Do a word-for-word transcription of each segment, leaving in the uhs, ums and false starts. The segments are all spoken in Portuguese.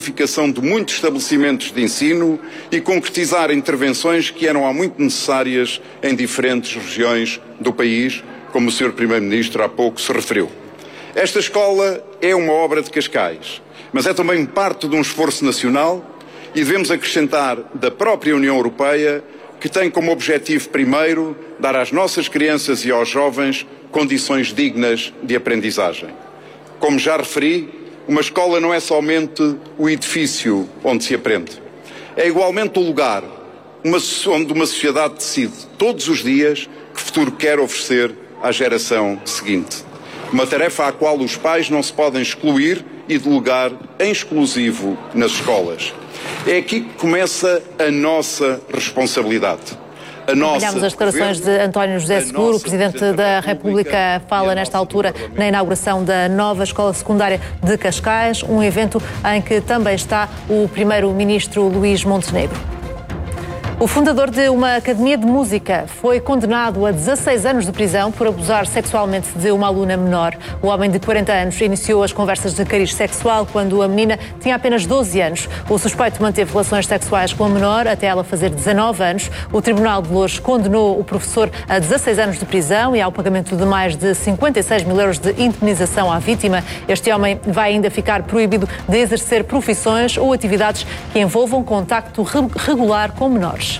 de muitos estabelecimentos de ensino e concretizar intervenções que eram há muito necessárias em diferentes regiões do país, como o senhor Primeiro-Ministro há pouco se referiu. Esta escola é uma obra de Cascais, mas é também parte de um esforço nacional e devemos acrescentar da própria União Europeia, que tem como objetivo primeiro dar às nossas crianças e aos jovens condições dignas de aprendizagem. Como já referi, uma escola não é somente o edifício onde se aprende. É igualmente o lugar uma, onde uma sociedade decide todos os dias que futuro quer oferecer à geração seguinte. Uma tarefa à qual os pais não se podem excluir e delegar em exclusivo nas escolas. É aqui que começa a nossa responsabilidade. Acompanhamos as declarações de António José Seguro. O Presidente da República fala nesta altura na inauguração da nova Escola Secundária de Cascais, um evento em que também está o Primeiro-Ministro Luís Montenegro. O fundador de uma academia de música foi condenado a dezasseis anos de prisão por abusar sexualmente de uma aluna menor. O homem de quarenta anos iniciou as conversas de cariz sexual quando a menina tinha apenas doze anos. O suspeito manteve relações sexuais com a menor até ela fazer dezanove anos. O Tribunal de Loures condenou o professor a dezasseis anos de prisão e ao pagamento de mais de cinquenta e seis mil euros de indemnização à vítima. Este homem vai ainda ficar proibido de exercer profissões ou atividades que envolvam contacto regular com menores.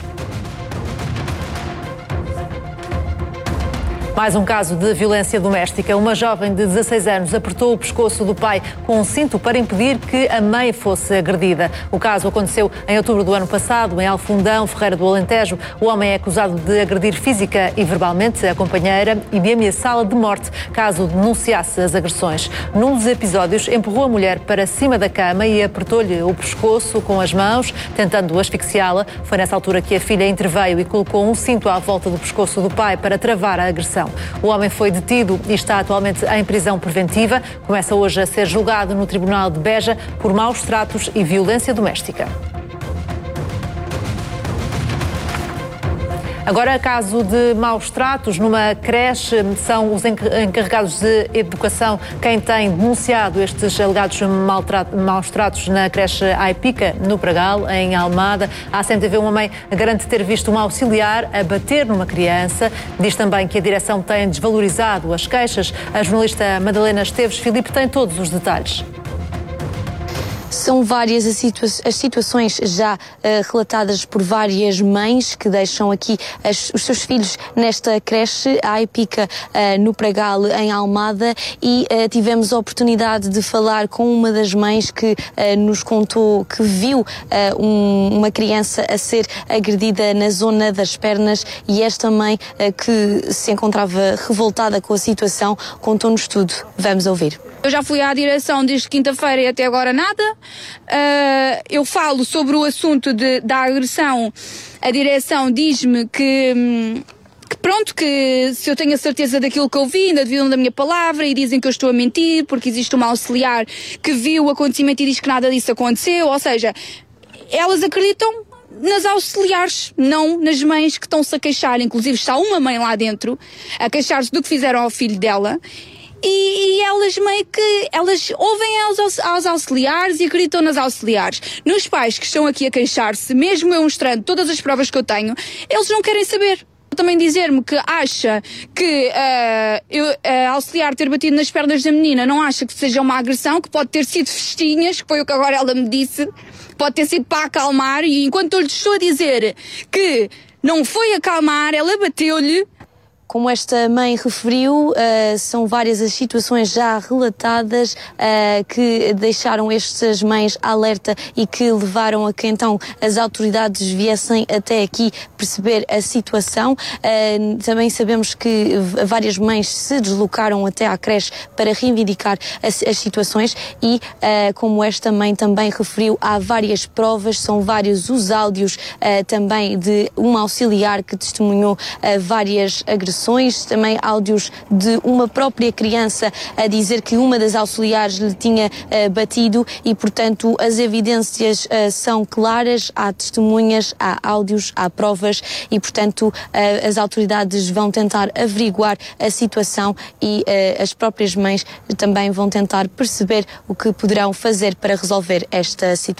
Mais um caso de violência doméstica. Uma jovem de dezasseis anos apertou o pescoço do pai com um cinto para impedir que a mãe fosse agredida. O caso aconteceu em outubro do ano passado, em Alfundão, Ferreira do Alentejo. O homem é acusado de agredir física e verbalmente a companheira e de ameaçá-la de morte caso denunciasse as agressões. Num dos episódios, empurrou a mulher para cima da cama e apertou-lhe o pescoço com as mãos, tentando asfixiá-la. Foi nessa altura que a filha interveio e colocou um cinto à volta do pescoço do pai para travar a agressão. O homem foi detido e está atualmente em prisão preventiva. Começa hoje a ser julgado no Tribunal de Beja por maus tratos e violência doméstica. Agora, caso de maus tratos numa creche, são os encarregados de educação quem tem denunciado estes alegados maus tratos na creche Aipica, no Pragal, em Almada. A C M T V, uma mãe garante ter visto uma auxiliar a bater numa criança. Diz também que a direção tem desvalorizado as queixas. A jornalista Madalena Esteves Filipe tem todos os detalhes. São várias as, situa as situações já uh, relatadas por várias mães que deixam aqui as, os seus filhos nesta creche, a Aipica, uh, no Pragal, em Almada, e uh, tivemos a oportunidade de falar com uma das mães que uh, nos contou que viu uh, um, uma criança a ser agredida na zona das pernas, e esta mãe, uh, que se encontrava revoltada com a situação, contou-nos tudo. Vamos ouvir. Eu já fui à direção desde quinta-feira e até agora nada. Uh, eu falo sobre o assunto de, da agressão. A direção diz-me que, que pronto, que se eu tenho a certeza daquilo que eu vi, ainda duvidam da minha palavra e dizem que eu estou a mentir porque existe uma auxiliar que viu o acontecimento e diz que nada disso aconteceu. Ou seja, elas acreditam nas auxiliares, não nas mães que estão-se a queixar. Inclusive está uma mãe lá dentro a queixar-se do que fizeram ao filho dela. E, e elas meio que, elas ouvem aos, aos auxiliares e acreditam nas auxiliares. Nos pais que estão aqui a queixar-se, mesmo eu mostrando todas as provas que eu tenho, eles não querem saber. Também dizer-me que acha que uh, eu, a auxiliar ter batido nas pernas da menina não acha que seja uma agressão, que pode ter sido festinhas, que foi o que agora ela me disse, pode ter sido para acalmar, e enquanto eu lhe estou a dizer que não foi acalmar, ela bateu-lhe. Como esta mãe referiu, uh, são várias as situações já relatadas uh, que deixaram estas mães alerta e que levaram a que então as autoridades viessem até aqui perceber a situação. Uh, também sabemos que várias mães se deslocaram até à creche para reivindicar as, as situações e, uh, como esta mãe também referiu, há várias provas, são vários os áudios uh, também de uma auxiliar que testemunhou uh, várias agressões agressões, também áudios de uma própria criança a dizer que uma das auxiliares lhe tinha uh, batido e, portanto, as evidências uh, são claras, há testemunhas, há áudios, há provas e, portanto, uh, as autoridades vão tentar averiguar a situação e uh, as próprias mães também vão tentar perceber o que poderão fazer para resolver esta situação.